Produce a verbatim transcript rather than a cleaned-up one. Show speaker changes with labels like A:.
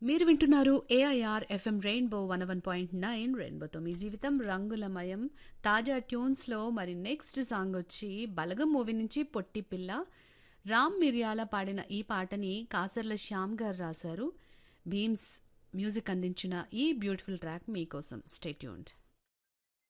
A: మీరు వింటున్నారు AIR FM rainbow one one point nine రెయిన్బోతో మీ జీవితం రంగులమయం. తాజా ట్యూన్స్లో మరి నెక్స్ట్ సాంగ్ వచ్చి బలగం మూవీ నుంచి పొట్టి పిల్ల. రామ్ మిర్యాల పాడిన ఈ పాటని కాసర్ల శ్యామ్ గారు రాశారు. భీమ్స్ మ్యూజిక్ అందించిన ఈ బ్యూటిఫుల్ ట్రాక్ మీకోసం. Stay tuned.